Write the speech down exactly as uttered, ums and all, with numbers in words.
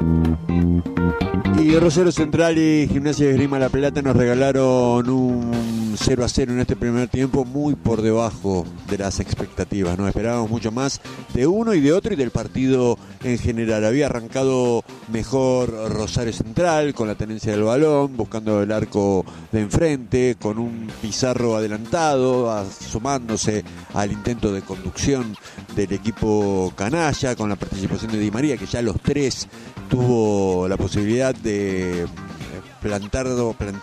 Y Rosario Central y Gimnasia de Esgrima La Plata nos regalaron un cero a cero en este primer tiempo, muy por debajo de las expectativas, ¿no? Esperábamos mucho más de uno y de otro y del partido en general. Había arrancado mejor Rosario Central con la tenencia del balón, buscando el arco de enfrente, con un Pizarro adelantado, asomándose al intento de conducción del equipo canalla, con la participación de Di María, que ya los tres tuvo la posibilidad de plantar, plantar